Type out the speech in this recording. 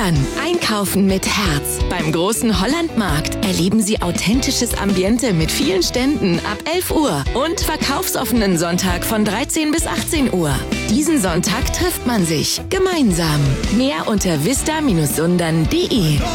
kann. Einkaufen mit Herz. Beim großen Hollandmarkt erleben Sie authentisches Ambiente mit vielen Ständen ab 11 Uhr und verkaufsoffenen Sonntag von 13 bis 18 Uhr. Diesen Sonntag trifft man sich gemeinsam. Mehr unter vista-sundern.de.